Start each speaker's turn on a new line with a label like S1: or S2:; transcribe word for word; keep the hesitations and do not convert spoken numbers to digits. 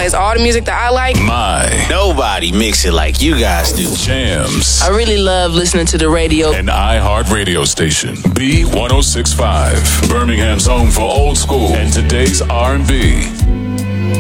S1: plays all the music that I like.
S2: My.
S3: Nobody mix it like you guys do.
S2: Jams.
S4: I really love listening to the radio.
S2: An iHeart radio station. B one oh six point five. Birmingham's home for old school and today's R and B.